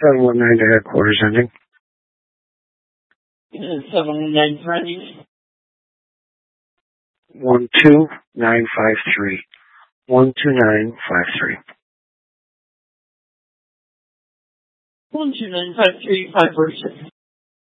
719 to headquarters ending. 719 Friday. 12953. 12953. 12953, 546.